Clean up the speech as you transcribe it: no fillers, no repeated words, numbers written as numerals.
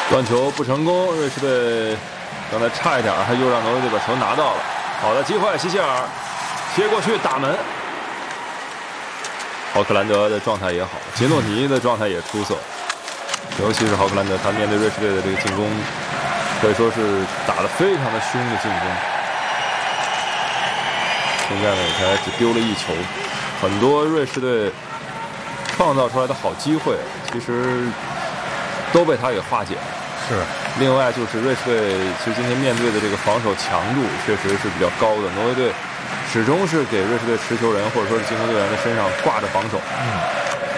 断球不成功，瑞士队刚才差一点还又让挪威队把球拿到了。好的机会，希希尔贴过去打门。豪克兰德的状态也好，杰诺尼的状态也出色，尤其是豪克兰德，他面对瑞士队的这个进攻，可以说是打得非常的凶的进攻。现在呢，才只丢了1球，很多瑞士队创造出来的好机会，其实都被他给化解了。 是。 另外就是瑞士队，其实今天面对的这个防守强度确实是比较高的，挪威队始终是给瑞士队持球人或者说是进攻队员的身上挂着防守。